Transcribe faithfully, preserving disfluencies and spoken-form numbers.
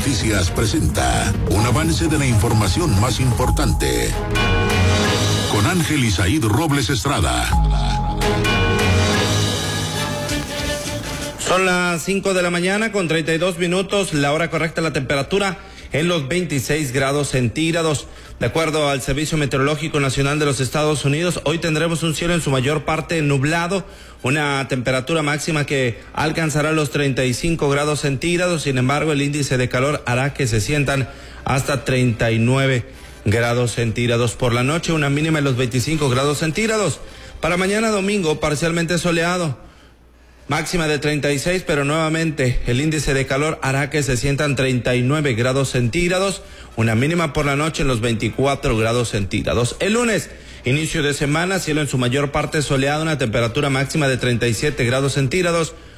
Noticias presenta un avance de la información más importante. Con Ángel Isaíd Robles Estrada. Son las cinco de la mañana con treinta y dos minutos, la hora correcta, la temperatura en los veintiséis grados centígrados. De acuerdo al Servicio Meteorológico Nacional de los Estados Unidos, hoy tendremos un cielo en su mayor parte nublado, una temperatura máxima que alcanzará los treinta y cinco grados centígrados. Sin embargo, el índice de calor hará que se sientan hasta treinta y nueve grados centígrados. Por la noche, una mínima en los veinticinco grados centígrados. Para mañana domingo, parcialmente soleado, máxima de treinta y seis, pero nuevamente el índice de calor hará que se sientan treinta y nueve grados centígrados, una mínima por la noche en los veinticuatro grados centígrados. El lunes, inicio de semana, cielo en su mayor parte soleado, una temperatura máxima de treinta y siete grados centígrados,